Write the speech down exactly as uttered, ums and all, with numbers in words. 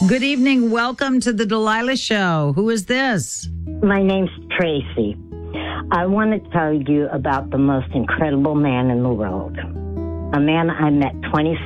Good evening. Welcome to the Delilah Show. Who is this? My name's Tracy. I want to tell you about the most incredible man in the world. A man I met twenty